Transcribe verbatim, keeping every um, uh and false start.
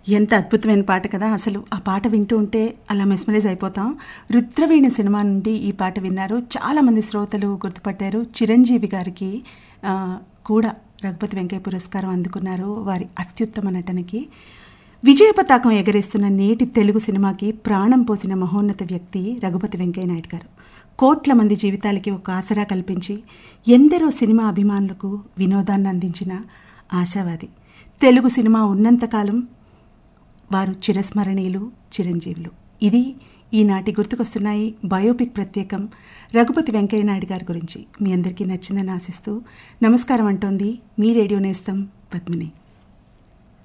ఎంత అద్భుతమైన పాట కదా. అసలు ఆ పాట వింటూ ఉంటే అలా మెస్మరైజ్ అయిపోతాం. రుద్రవీణ సినిమా నుండి ఈ పాట విన్నారు. చాలామంది శ్రోతలు గుర్తుపట్టారు. చిరంజీవి గారికి ఆ, కూడా రఘుపతి వెంకయ్య పురస్కారం అందుకున్నారు వారి అత్యుత్తమ నటనకి. విజయ పతాకం ఎగరేస్తున్న నేటి తెలుగు సినిమాకి ప్రాణం పోసిన మహోన్నత వ్యక్తి రఘుపతి వెంకయ్య నాయుడు గారు. కోట్ల మంది జీవితాలకి ఒక ఆసరా కల్పించి ఎందరో సినిమా అభిమానులకు వినోదాన్ని అందించిన ఆశావాది. తెలుగు సినిమా ఉన్నంతకాలం వారు చిరస్మరణీయులు, చిరంజీవులు. ఇది ఈనాటి గుర్తుకొస్తున్నాయి బయోపిక్ ప్రత్యేకం రఘుపతి వెంకయ్య నాయుడు గారి గురించి. మీ అందరికీ నచ్చిందని ఆశిస్తూ నమస్కారం అంటోంది మీ రేడియో నేస్తం పద్మిని.